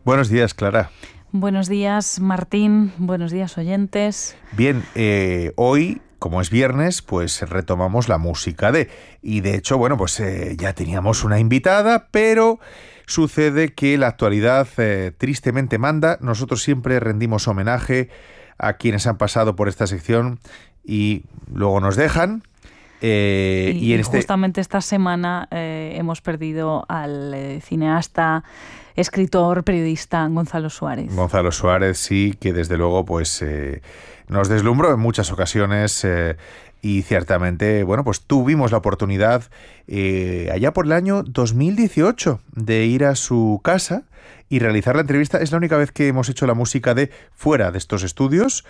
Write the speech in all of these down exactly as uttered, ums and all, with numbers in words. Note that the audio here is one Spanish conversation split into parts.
Buenos días, Clara. Buenos días, Martín. Buenos días, oyentes. Bien, eh, hoy, como es viernes, pues retomamos la música de... Y de hecho, bueno, pues eh, ya teníamos una invitada, pero sucede que la actualidad eh, tristemente manda. Nosotros siempre rendimos homenaje a quienes han pasado por esta sección y luego nos dejan. Eh, y, y, y en justamente este... esta semana eh, hemos perdido al eh, cineasta, escritor, periodista Gonzalo Suárez. Gonzalo Suárez, sí, que desde luego pues eh, nos deslumbró en muchas ocasiones eh, y ciertamente, bueno, pues tuvimos la oportunidad eh, allá por el año dos mil dieciocho de ir a su casa y realizar la entrevista. Es la única vez que hemos hecho la música de fuera de estos estudios.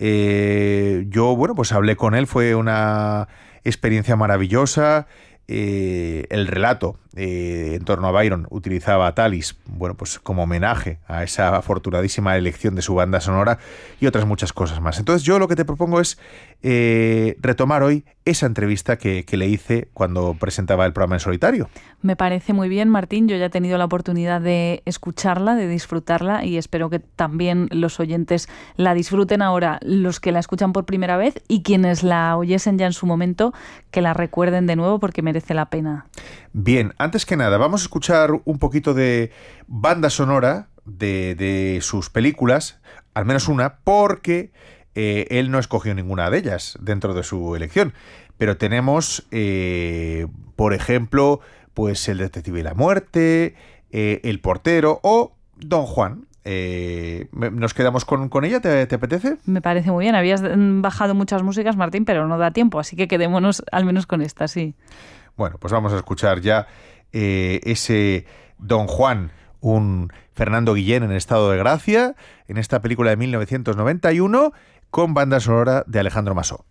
Eh, yo, bueno, pues hablé con él, fue una experiencia maravillosa. Eh, el relato eh, en torno a Byron utilizaba a Thalys, bueno, pues como homenaje a esa afortunadísima elección de su banda sonora y otras muchas cosas más. Entonces yo lo que te propongo es eh, retomar hoy esa entrevista que, que le hice cuando presentaba el programa en solitario. Me parece muy bien, Martín. Yo ya he tenido la oportunidad de escucharla, de disfrutarla y espero que también los oyentes la disfruten ahora, los que la escuchan por primera vez y quienes la oyesen ya en su momento, que la recuerden de nuevo porque merece la pena. Bien, antes que nada, vamos a escuchar un poquito de banda sonora de, de sus películas, al menos una, porque eh, él no escogió ninguna de ellas dentro de su elección. Pero tenemos, eh, por ejemplo, pues El detective y la muerte, eh, El portero o Don Juan. Eh, ¿Nos quedamos con, con ella? ¿Te, ¿Te apetece? Me parece muy bien. Habías bajado muchas músicas, Martín, pero no da tiempo, así que quedémonos al menos con esta, sí. Bueno, pues vamos a escuchar ya eh, ese Don Juan, un Fernando Guillén en estado de gracia, en esta película de mil novecientos noventa y uno, con banda sonora de Alejandro Masó.